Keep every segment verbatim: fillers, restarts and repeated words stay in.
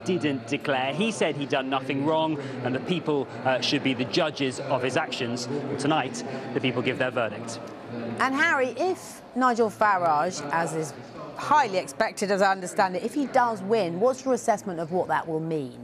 Didn't declare. He said he'd done nothing wrong and the people uh, should be the judges of his actions. Tonight, the people give their verdict. And Harry, if Nigel Farage, as is highly expected as I understand it, if he does win, what's your assessment of what that will mean?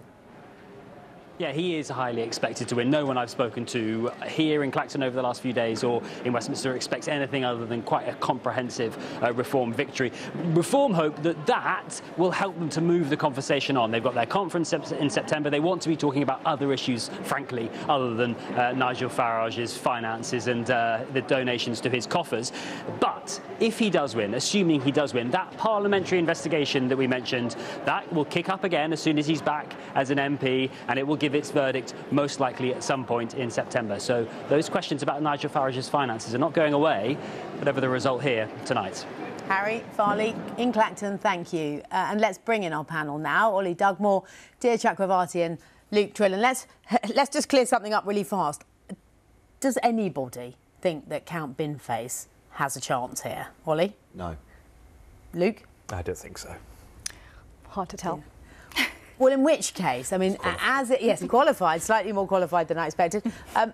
Yeah, he is highly expected to win. No one I've spoken to here in Clacton over the last few days or in Westminster expects anything other than quite a comprehensive uh, Reform victory. Reform hope that that will help them to move the conversation on. They've got their conference in September. They want to be talking about other issues, frankly, other than uh, Nigel Farage's finances and uh, the donations to his coffers. But if he does win, assuming he does win, that parliamentary investigation that we mentioned, that will kick up again as soon as he's back as an M P, and it will give its verdict most likely at some point in September. So those questions about Nigel Farage's finances are not going away, whatever the result here tonight. Harry Farley in Clacton, thank you. Uh, and let's bring in our panel now. Ollie Dugmore, Diya Chakravarty and Luke Trillon. Let's, let's just clear something up really fast. Does anybody think that Count Binface has a chance here? Ollie? No. Luke? I don't think so. Hard to tell. Yeah. Well, in which case, I mean, as it, yes, qualified, slightly more qualified than I expected. Um,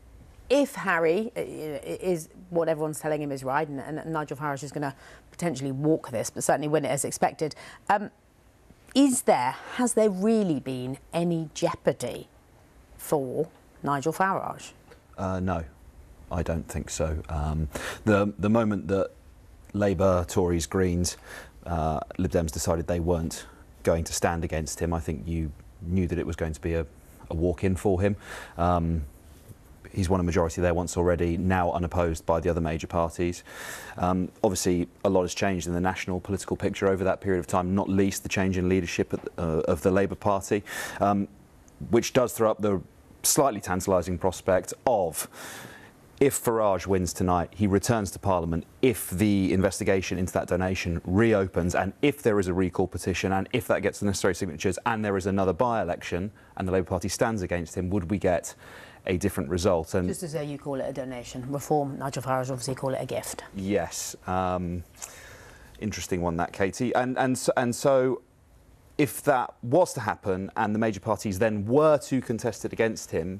if Harry is what everyone's telling him is right, and, and Nigel Farage is going to potentially walk this, but certainly win it as expected, um, is there, has there really been any jeopardy for Nigel Farage? Uh, no, I don't think so. Um, the the moment that Labour, Tories, Greens, uh, Lib Dems decided they weren't going to stand against him, I think you knew that it was going to be a, a walk-in for him. Um, he's won a majority there once already, now unopposed by the other major parties. Um, obviously, a lot has changed in the national political picture over that period of time, not least the change in leadership at, uh, of the Labour Party, um, which does throw up the slightly tantalising prospect of, if Farage wins tonight, he returns to Parliament, if the investigation into that donation reopens and if there is a recall petition and if that gets the necessary signatures and there is another by-election and the Labour Party stands against him, would we get a different result? And just as though you call it a donation. Reform, Nigel Farage obviously call it a gift. Yes. Um, interesting one, that, Katie. And, and, so, and so if that was to happen and the major parties then were to contest it against him,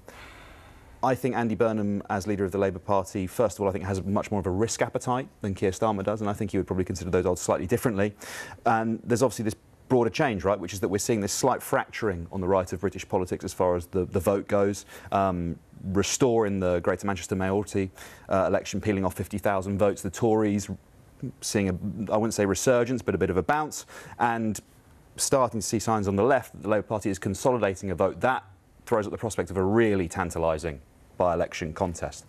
I think Andy Burnham, as leader of the Labour Party, first of all, I think has much more of a risk appetite than Keir Starmer does, and I think he would probably consider those odds slightly differently. And there's obviously this broader change, right, which is that we're seeing this slight fracturing on the right of British politics as far as the, the vote goes. Um, Restore in the Greater Manchester mayoralty uh, election, peeling off fifty thousand votes. The Tories seeing, a, I wouldn't say resurgence, but a bit of a bounce. And starting to see signs on the left that the Labour Party is consolidating a vote. That throws up the prospect of a really tantalising by-election contest.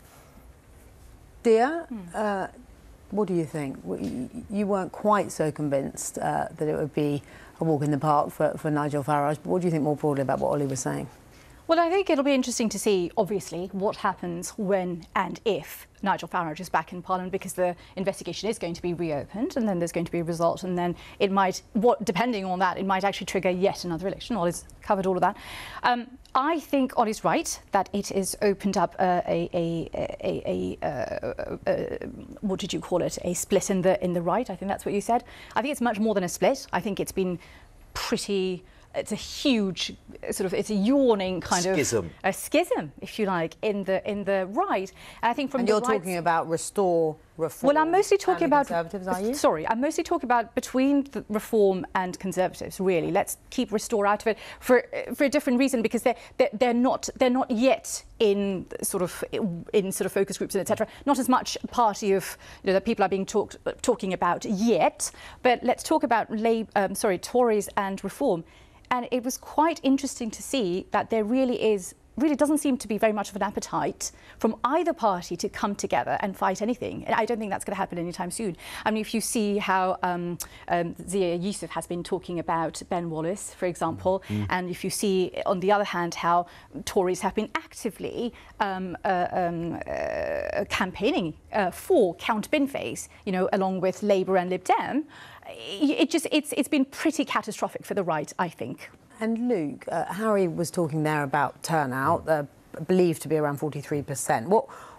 Diya, hmm. uh, what do you think? You weren't quite so convinced uh, that it would be a walk in the park for, for Nigel Farage, but what do you think more broadly about what Ollie was saying? Well, I think it'll be interesting to see, obviously, what happens when and if Nigel Farage is back in Parliament, because the investigation is going to be reopened and then there's going to be a result, and then it might, what, depending on that, it might actually trigger yet another election. Ollie's covered all of that. Um, I think Ollie's right that it has opened up uh, a, a, a, a, a, a, what did you call it, a split in the, in the right. I think that's what you said. I think it's much more than a split. I think it's been pretty... It's a huge sort of, it's a yawning kind schism. of a schism, if you like, in the in the right. And I think from and the you're right, talking about Restore, Reform. Well, I'm mostly talking about Conservatives, are you? Sorry, I'm mostly talking about between the Reform and Conservatives. Really, let's keep Restore out of it for for a different reason, because they're they're, they're not they're not yet in sort of in sort of focus groups and et cetera. Not as much a party of, you know, that people are being talked talking about yet. But let's talk about Lab, um, sorry, Tories and Reform. And it was quite interesting to see that there really is, really doesn't seem to be very much of an appetite from either party to come together and fight anything. And I don't think that's going to happen anytime soon. I mean, if you see how um, um, Zia Youssef has been talking about Ben Wallace, for example, mm. and if you see, on the other hand, how Tories have been actively um, uh, um, uh, campaigning uh, for Count Binface, you know, along with Labour and Lib Dem, it just, it's, it's been pretty catastrophic for the right, I think. And Luke, uh, Harry was talking there about turnout, uh, believed to be around forty-three percent. What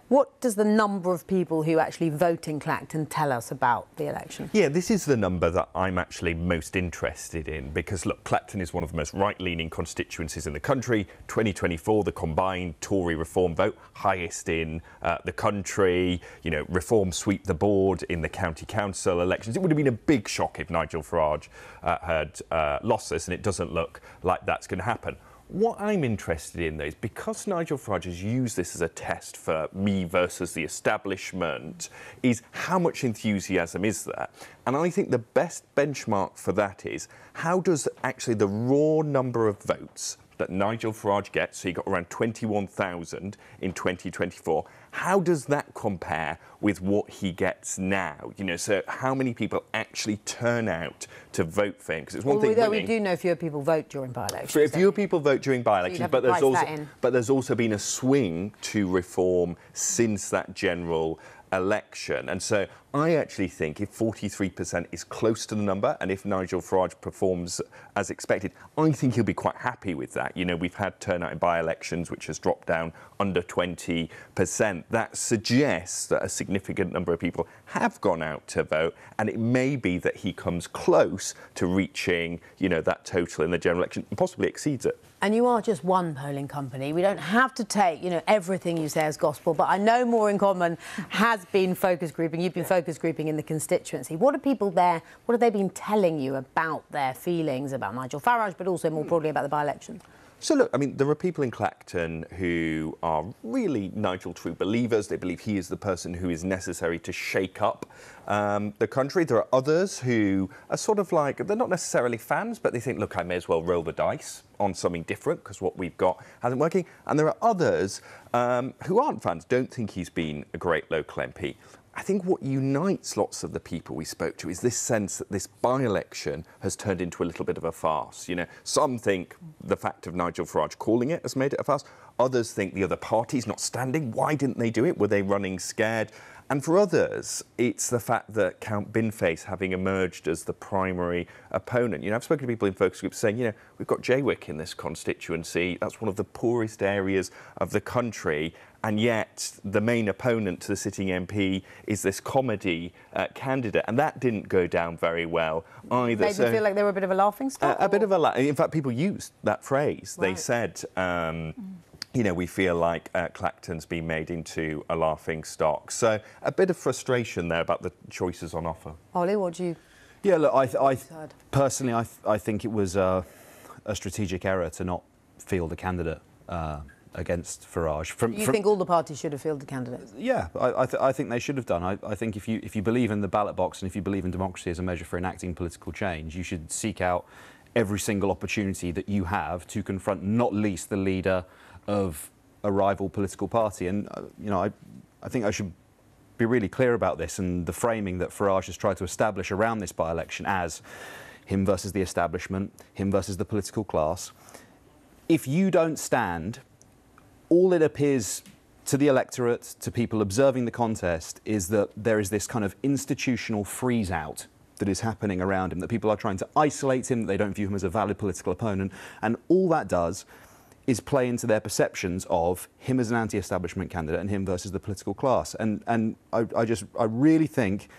What does the number of people who actually vote in Clacton tell us about the election? Yeah, this is the number that I'm actually most interested in because, look, Clacton is one of the most right-leaning constituencies in the country. twenty twenty-four, the combined Tory Reform vote, highest in uh, the country. You know, Reform sweep the board in the county council elections. It would have been a big shock if Nigel Farage uh, had uh, lost this, and it doesn't look like that's going to happen. What I'm interested in, though, is because Nigel Farage has used this as a test for me versus the establishment, is how much enthusiasm is there? And I think the best benchmark for that is how does actually the raw number of votes that Nigel Farage gets, so he got around twenty-one thousand in twenty twenty-four, how does that compare with what he gets now? You know, so how many people actually turn out to vote for him? Because it's one well, thing we, winning, we do know fewer people vote during by-elections. Fewer, fewer people vote during by-elections, so but there's also also but there's also been a swing to Reform since that general election. And so I actually think if forty-three percent is close to the number, and if Nigel Farage performs as expected, I think he'll be quite happy with that. You know, we've had turnout in by-elections, which has dropped down under twenty percent. That suggests that a significant number of people have gone out to vote, and it may be that he comes close to reaching, you know, that total in the general election and possibly exceeds it. And you are just one polling company. We don't have to take, you know, everything you say as gospel, but I know More in Common has been focus grouping. You've been focus grouping in the constituency. What are people there, what have they been telling you about their feelings about Nigel Farage, but also more broadly about the by-election? So look, I mean, there are people in Clacton who are really Nigel true believers. They believe he is the person who is necessary to shake up um, the country. There are others who are sort of like, they're not necessarily fans, but they think, look, I may as well roll the dice on something different because what we've got hasn't working. And there are others um, who aren't fans, don't think he's been a great local M P. I think what unites lots of the people we spoke to is this sense that this by-election has turned into a little bit of a farce. You know, some think the fact of Nigel Farage calling it has made it a farce. Others think the other party's not standing. Why didn't they do it? Were they running scared? And for others, it's the fact that Count Binface having emerged as the primary opponent. You know, I've spoken to people in focus groups saying, you know, we've got Jaywick in this constituency. That's one of the poorest areas of the country. And yet the main opponent to the sitting M P is this comedy uh, candidate. And that didn't go down very well either. Made so, them feel like they were a bit of a laughing stock? Uh, a bit of a... La- in fact, people used that phrase. Right. They said... Um, mm. You know, we feel like uh, Clacton's been made into a laughing stock. So a bit of frustration there about the choices on offer. Ollie, what do you... Yeah, look, I, I personally, I, I think it was uh, a strategic error to not field a candidate uh, against Farage. From, you from, think all the parties should have fielded candidates? Yeah, I, I, th- I think they should have done. I, I think if you if you believe in the ballot box and if you believe in democracy as a measure for enacting political change, you should seek out every single opportunity that you have to confront, not least the leader of a rival political party. And, uh, you know, I, I think I should be really clear about this and the framing that Farage has tried to establish around this by-election as him versus the establishment, him versus the political class. If you don't stand, all it appears to the electorate, to people observing the contest, is that there is this kind of institutional freeze-out that is happening around him, that people are trying to isolate him, that they don't view him as a valid political opponent. And all that does is play into their perceptions of him as an anti-establishment candidate and him versus the political class. And and I, I just, I really think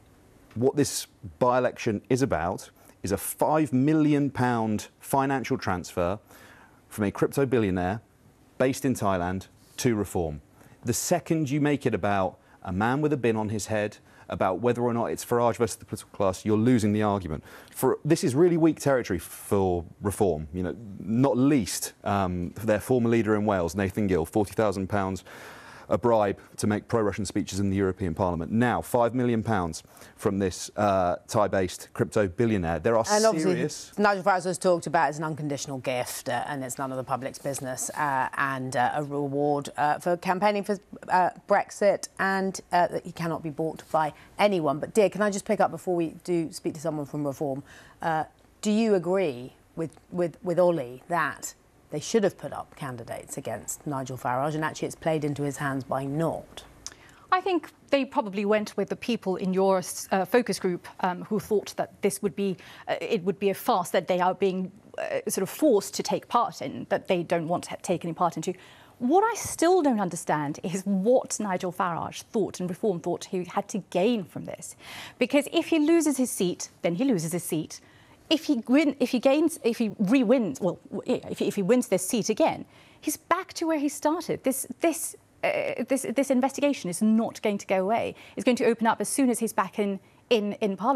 what this by-election is about is a five million pound financial transfer from a crypto billionaire based in Thailand to Reform. The second you make it about a man with a bin on his head, about whether or not it's Farage versus the political class, you're losing the argument. For this is really weak territory for Reform. You know, not least um, their former leader in Wales, Nathan Gill, forty thousand pounds a bribe to make pro-Russian speeches in the European Parliament. Now, five million pounds from this uh, Thai-based crypto billionaire. There are and serious... obviously, Nigel Farage has talked about as an unconditional gift uh, and it's none of the public's business uh, and uh, a reward uh, for campaigning for uh, Brexit and uh, that he cannot be bought by anyone. But, dear, can I just pick up before we do speak to someone from Reform? Uh, do you agree with, with, with Ollie that they should have put up candidates against Nigel Farage and actually it's played into his hands by not? I think they probably went with the people in your uh, focus group um, who thought that this would be, uh, it would be a farce that they are being uh, sort of forced to take part in, that they don't want to take any part into. What I still don't understand is what Nigel Farage thought and Reform thought he had to gain from this. Because if he loses his seat, then he loses his seat. If he win, if he gains, if he re-wins, well, if he, if he wins this seat again, he's back to where he started. This, this, uh, this, this investigation is not going to go away. It's going to open up as soon as he's back in, in, in Parliament.